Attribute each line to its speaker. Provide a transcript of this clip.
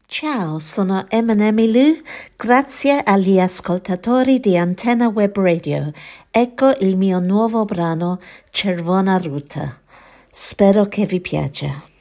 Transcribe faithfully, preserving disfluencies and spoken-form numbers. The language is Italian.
Speaker 1: Ciao, sono Emanuele Lu, grazie agli ascoltatori di Antenna Web Radio. Ecco il mio nuovo brano Cervona Ruta. Spero che vi piaccia.